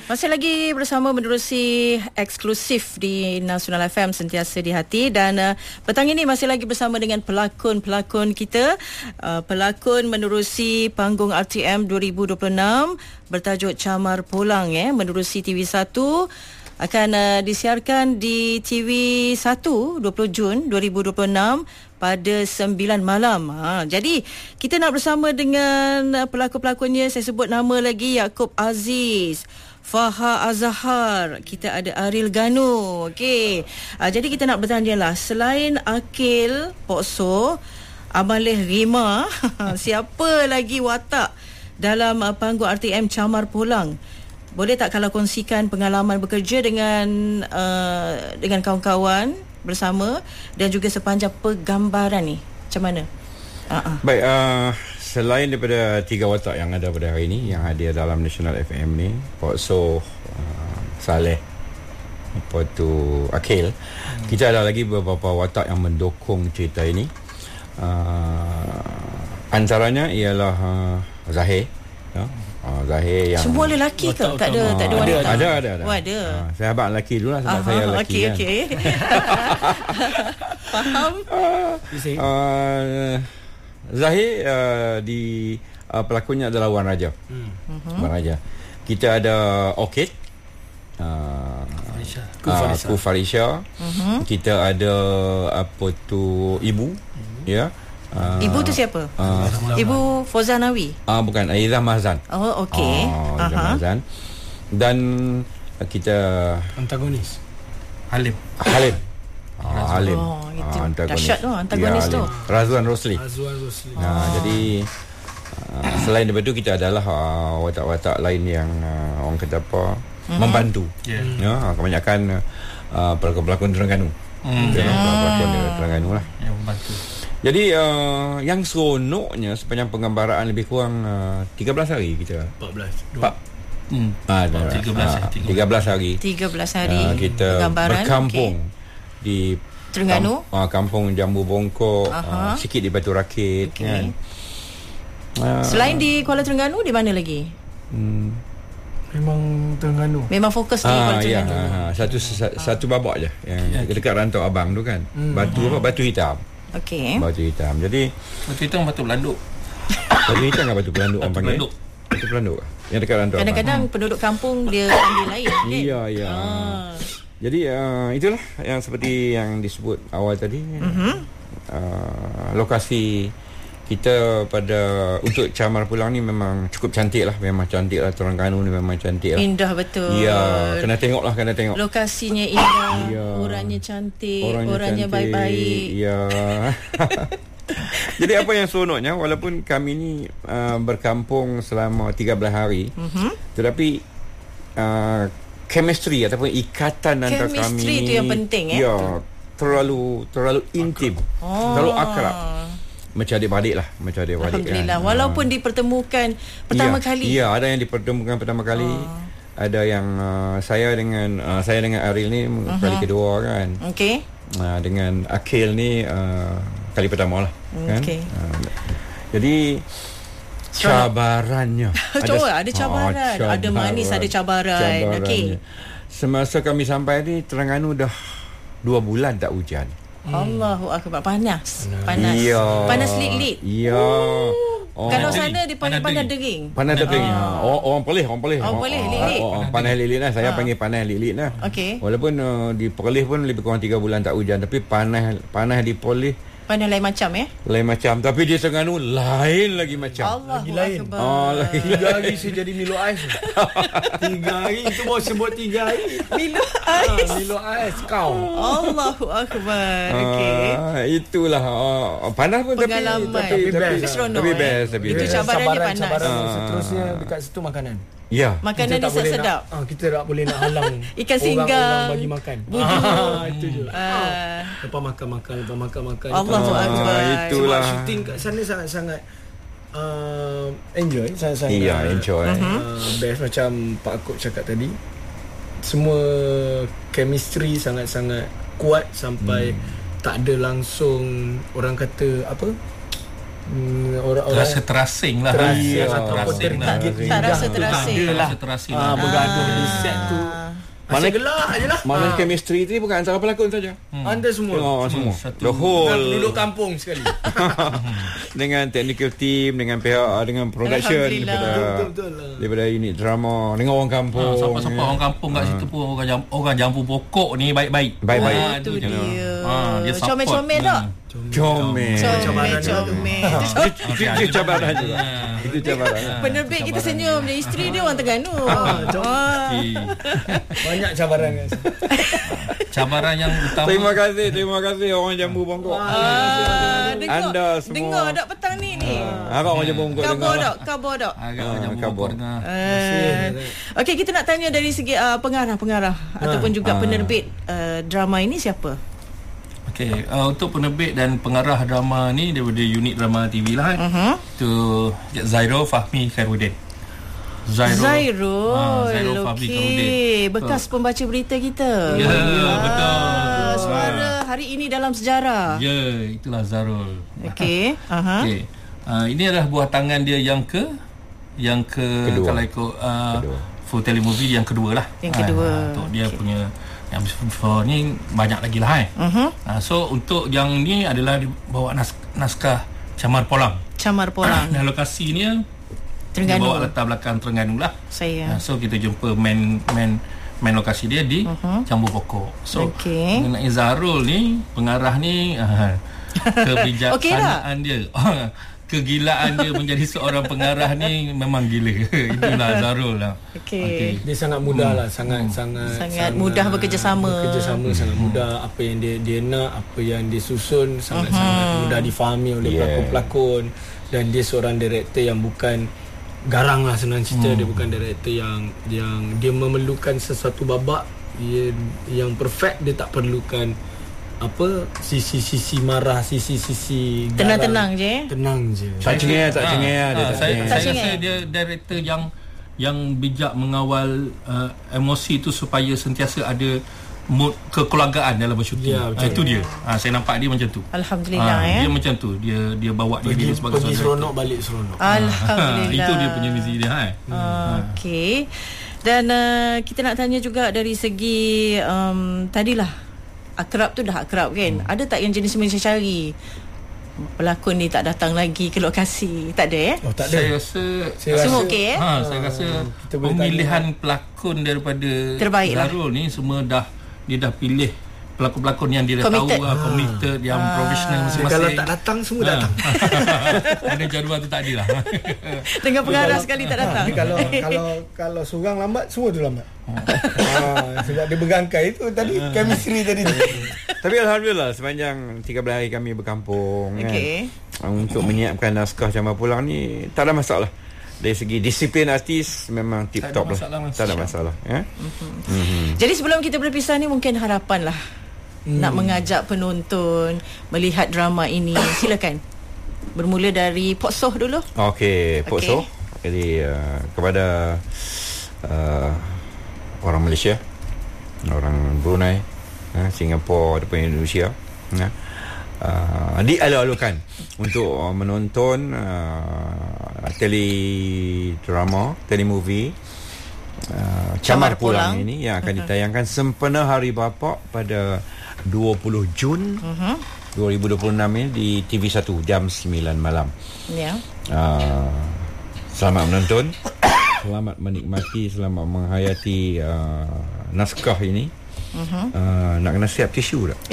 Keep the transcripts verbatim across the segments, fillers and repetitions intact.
Masih lagi bersama menerusi eksklusif di Nasional F M Sentiasa di Hati, dan uh, petang ini masih lagi bersama dengan pelakon-pelakon kita. Uh, pelakon menerusi panggung R T M dua ribu dua puluh enam bertajuk Camar Pulang, eh menerusi T V satu, akan uh, disiarkan di T V satu dua puluh Jun dua ribu dua puluh enam pada sembilan malam. Ha, jadi kita nak bersama dengan uh, pelakon-pelakonnya. Saya sebut nama lagi: Yaakob Aziz, Faha Azhar, kita ada Ariel Ganu. Okey. Uh, jadi kita nak bertanyalah, selain Akil Pokso, Amaleh Rima, siapa lagi watak dalam uh, panggung R T M Camar Pulang? Boleh tak kalau kongsikan pengalaman bekerja dengan uh, dengan kawan-kawan bersama dan juga sepanjang penggambaran ni, macam mana? Uh-uh. Baik, uh, selain daripada tiga watak yang ada pada hari ini, yang hadir dalam Nasional F M ni, Pokso, uh, Saleh, apa tu Akil, hmm. kita ada lagi beberapa watak yang mendukung cerita ini. Uh, antaranya ialah uh, Zahir, ya. Uh, Zahir yang semua lelaki ke? Tak ada, tak ada wanita. Ada, ada, ada. Oh, ada. Uh, saya abang lelaki dulu lah, sebab Aha, saya lelaki okay, kan. Okey, okey. Faham? Uh, uh, Zahir uh, di uh, pelakonnya adalah Wan Raja. Hmm. Uh-huh. Wan Raja. Kita ada Orchid, uh, Ku Farisha. Uh-huh. Kita ada apa tu Ibu, uh-huh. ya. Uh, Ibu tu siapa? Uh, Ibu Fozanawi. Ah uh, bukan, Aizah Mahzan. Oh, okey. Oh, Aizah uh-huh. Mahzan. Dan uh, kita antagonis Halim. Halim. Ah, Halim. Oh, itu ah, dahsyat tu antagonis ya, tu. Razwan Rosli. Razwan Rosli. Nah, oh. jadi uh, selain daripada itu kita adalah uh, watak-watak lain yang uh, orang kata apa, mm-hmm. membantu. Yeah. Ya, kebanyakan uh, pelakon-pelakon Terengganu. Mm. Ya, pelakon Terengganu lah. Yang membantu. Jadi uh, yang seronoknya sepanjang penggambaraan lebih kurang uh, tiga belas hari kita. empat belas. Empat. Hmm. Ah, tiga belas, ah, tiga belas hari. tiga belas hari uh, kita berkampung okay. di Terengganu. Kam, uh, kampung Jambu Bongkok, uh, sikit di Batu Rakit, okay. kan. Uh, Selain di Kuala Terengganu, di mana lagi? Hmm. Memang Terengganu. Memang fokus di Kuala ah, Terengganu. Ya, ha, satu ah. satu babak je yang ya, dekat Rantau Abang tu kan. Hmm. Batu apa? Batu Hitam. Okey. Batu Hitam. Jadi Batu Hitam Batu Belanduk. Batu Hitam kan Batu Belanduk orang panggil. Belanduk. Batu Belanduk. Yang dekat Rantau. Kadang-kadang Abang. penduduk kampung dia panggil lain kan? Iya, ya. Ah. Jadi uh, itulah yang seperti yang disebut awal tadi. Mm-hmm. Uh, lokasi kita pada untuk Camar Pulang ni memang cukup cantik lah. Memang cantik lah. Terengganu ni memang cantik lah. Indah betul. Ya, kena tengok lah, kena tengok. Lokasinya indah, ya. Orangnya cantik, orangnya, orangnya cantik, baik-baik. Ya. Jadi apa yang seronoknya, walaupun kami ni uh, berkampung selama tiga belas hari, mm-hmm. tetapi uh, chemistry ataupun ikatan antara kami, chemistry tu yang penting, eh? Ya, terlalu terlalu intim, oh. terlalu akrab. Macam adik-beradik lah, macam adik-beradik. Alhamdulillah, kan. Walaupun uh, dipertemukan pertama ya, kali. Ya, ada yang dipertemukan pertama kali. Oh. Ada yang uh, saya dengan uh, saya dengan Ariel ni uh-huh. kali kedua kan. Okey. Uh, dengan Akil ni uh, kali pertama lah, kan. Okay. Uh, jadi cabarannya. Coba ada cabaran, oh, cabaran, ada manis, ada cabaran. Okey. Semasa kami sampai ni Terengganu dah dua bulan tak hujan. Hmm. Allahu akbar, panas. Panas. Ya. Panas lit-lit. Ya. Oh. Kalau sana dia panggil panas dering. Panas dering. Oh. Orang Perlis, orang Perlis. Orang Perlis lit-lit. Oh, oh, panas lit-lit lah. Saya ha. panggil panas lit-lit lah. Okey. Walaupun uh, di Perlis pun lebih kurang tiga bulan tak hujan, tapi panas panas di Perlis panas lain macam, ya? Lain macam. Tapi di Terengganu lain lagi macam. Allahu lagi lain. Oh, lagi tiga hari saya jadi Milo Ais. Tiga hari itu mau sebut tiga hari. Milo Ais. Ha, Milo Ais kau. Allahu akbar. Okey. Uh, itulah uh, panas pun pengalaman. tapi tapi tapi best. seronok. Tapi eh? best, tapi itu best. cabarannya panas. Cabaran uh, seterusnya dekat situ makanan. Ya. Makanan dia sedap. Ah, kita tak boleh nak halang ikan singgang bagi makan. Ah, itu je. Ah. Lepas makan-makan, lepas makan-makan. Allahu akbar. Itulah. Sebab syuting kat sana sangat-sangat uh, enjoy, sangat-sangat. Iya, enjoy. Uh, best macam Pak Akut cakap tadi. Semua chemistry sangat-sangat kuat sampai hmm. tak ada langsung orang kata apa? hmm, orang-orang rasa terasing lah. terasing, Rasa terasing lah. Tak rasa terasing. Dia rasa terasing ah, lah. bergaduh di set tu. Mana gelak je lah. Mana chemistry tu bukan antara pelakon saja. Hmm. Anda semua. Oh, semua. Satu- The whole Penduduk kampung sekali. dengan technical team, dengan pihak, dengan production Alhamdulillah. daripada Betul-betul lah. daripada unit drama, dengan orang kampung. Ha, sampai-sampai orang kampung kat situ pun orang jam, orang jambu pokok ni baik-baik. Baik-baik. Ha, Itu dia. dia. Ha, dia support. Comel-comel tak? Comel. Comel, comel. Itu cabaran juga. Itu cabaran. Penerbit kita senyum je. Isteri dia orang Terengganu. Ah. Banyak cabaran kan. Cabaran yang utama. Terima kasih, terima kasih orang Jambu Bongkok. Ah, dengar, Anda semua. dengar tak petang ni ni? Harap orang Jambu Bongkok Khabar dengar. tak? Khabar tak? Agak Ah, jambu khabar. pokok dengar. Uh, Okey, kita nak tanya dari segi uh, pengarah-pengarah ataupun juga Ah. penerbit uh, drama ini siapa? Okey, uh, untuk penerbit dan pengarah drama ni daripada unit drama T V lah kan. Uh-huh. Itu Zairul Fahmi Khairuddin. Zairul, Ah, Zairul Fahmi Khairuddin. okey, bekas pembaca berita kita. Ya, Ah, betul. Suara hari ini dalam sejarah. Ya, itulah Zairul. Okey, aha. Okey. Uh, ini adalah buah tangan dia yang ke yang ke Kedua. kalau ikut uh, Kedua. full telemovie yang kedua lah. Yang kedua. Ah, untuk dia okay. punya yang before ni banyak lagi lah eh. Uh-huh. Uh, so untuk yang ni adalah dia bawa nas- naskah Camar Polang. Camar Polang. Dan lokasi ni dia Terengganu. bawa latar belakang Terengganu lah. Saya. Uh, so kita jumpa main main main lokasi dia di Uh-huh. Jambu Pokok. So Okey. mengenai Zarul ni, pengarah ni uh, kebijaksanaan dia. Kegilaan dia menjadi seorang pengarah ni memang gila. Itulah Zarul lah. Okey. Dia sangat mudah lah, sangat sangat Sangat mudah bekerjasama. Bekerjasama sangat mudah. Apa yang dia dia nak, apa yang dia susun sangat sangat mudah difahami oleh Yeah. pelakon-pelakon. Dan dia seorang director yang bukan garang lah senang cerita. Dia bukan director yang yang dia memerlukan sesuatu babak dia, yang perfect. Dia tak perlukan apa sisi-sisi marah, sisi-sisi garang. Tenang-tenang je. eh? Tenang je. Tak cengeng, tak Ah, cengeng ah, dia tak saya, cengeng. saya cengeng. rasa dia director yang yang bijak mengawal uh, emosi tu supaya sentiasa ada mood kekeluargaan dalam bersyuting. Ya, betul. Ah, itu dia. Ah, saya nampak dia macam tu. Alhamdulillah Ah, eh. Dia macam tu. Dia dia bawa diri Pergi, dia sebagai pergi seorang seronok, balik seronok. Alhamdulillah. itu dia punya misi dia eh. Uh, Okey. Dan uh, kita nak tanya juga dari segi um, tadilah akrab tu dah akrab kan. Hmm. Ada tak yang jenis macam cari pelakon ni tak datang lagi ke lokasi? Tak ada eh? Oh, tak Saya ada. rasa Saya Semua rasa- okey eh? Ha, saya rasa kita boleh pemilihan pelakon daripada Terbaik lah. Zarul ni semua dah dia dah pilih pelakon-pelakon yang dia dah Committed. tahu lah, committed, yang profesional Jadi masing-masing. kalau tak datang semua datang. Ada jadual tu tak ada lah. Dengan pengarah sekali tak datang. Tapi kalau kalau kalau seorang lambat, semua tu lambat. ha, sebab dia bergangkai tu tadi, chemistry tadi tu. Tapi Alhamdulillah sepanjang tiga belas hari kami berkampung Okey. kan, untuk menyiapkan naskah Camar Polang ni tak ada masalah. Dari segi disiplin artis memang tip Tak ada top lah. masalah, Mas. Tak ada masalah ya. Mm-hmm. Jadi sebelum kita berpisah ni mungkin harapan lah hmm. nak mengajak penonton melihat drama ini. Silakan. Bermula dari Pok Soh dulu. Okey, Pok Okey. Soh. Jadi uh, kepada uh, orang Malaysia, orang Brunei, uh, Singapura ataupun Indonesia, uh, uh, dialu-alukan untuk uh, menonton uh, teledrama, telemovie uh, Camar, Camar Polang. Polang ini yang akan ditayangkan sempena Hari Bapa pada dua puluh Jun Uh-huh. dua ribu dua puluh enam ini di T V satu jam sembilan malam. Ya. Uh, selamat menonton, selamat menikmati, selamat menghayati uh, naskah ini. Uh-huh. Uh, nak kena siap tisu tak?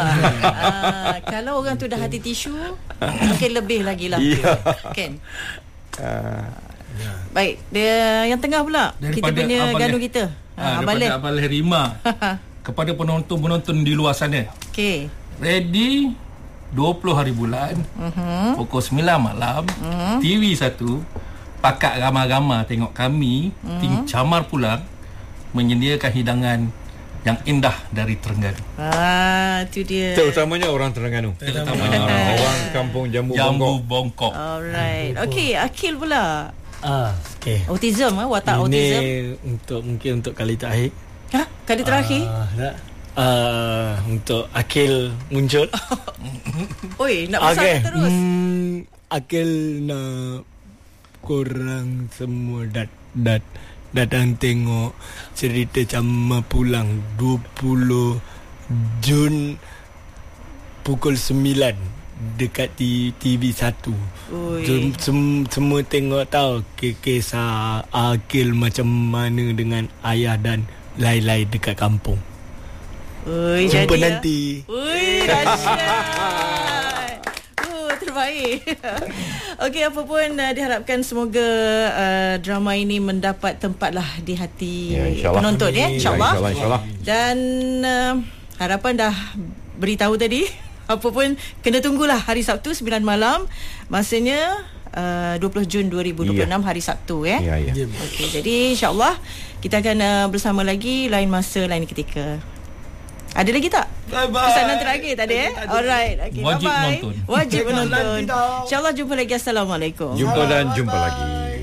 uh, kalau orang tu dah hati tisu, mungkin lebih lagi lah. Ya. Kan? Uh, Baik, dia yang tengah pula. Kita Daripada punya Abang ganu Leh. kita. Ha, Ha, daripada Abang Abang Leh Rima kepada penonton-penonton di luar sana. Okey. Ready dua puluh hari bulan, uh-huh. pukul sembilan malam, uh-huh. T V satu, pakat ramai-ramai tengok kami, uh-huh. tim Camar Polang menyediakan hidangan yang indah dari Terengganu. Ah, tu dia. terutamanya orang Terengganu. Terutamanya Uh, orang kampung Jambu, Jambu Bongkok. Bongkok. Alright. Okey, Akil pula. Ah, okey. Autism ah, watak Ini autism. untuk mungkin untuk kali terakhir. Ha? Kali terakhir? Ah, tak? Ah, untuk Akil muncul. Oi, nak bersama Okey. terus. Hmm, Akil nak korang semua dat dat datang tengok cerita Camar Pulang dua puluh Jun pukul sembilan dekat T V satu. Sem, sem, semua tengok tahu kisah Akil macam mana dengan ayah dan Lai-Lai dekat kampung. Ui, jumpa jadi nanti. Ui, dahsyat. Uh, terbaik. Okey, apa pun uh, diharapkan semoga uh, drama ini mendapat tempatlah di hati ya, penonton ya, insya-Allah. Ya, insya-Allah, insya-Allah. Dan uh, harapan dah beritahu tadi. Apa pun kena tunggulah hari Sabtu sembilan malam. Masanya uh, dua puluh Jun dua ribu dua puluh enam, ya. Hari Sabtu ya. Ya, ya. Okey, jadi insya-Allah kita akan uh, bersama lagi lain masa lain ketika. Ada lagi tak? Bye-bye. Pesanan terakhir tadi eh? Alright. Okay, wajib bye-bye. menonton. Wajib menonton. InsyaAllah jumpa lagi. Assalamualaikum. Jumpa dan jumpa lagi.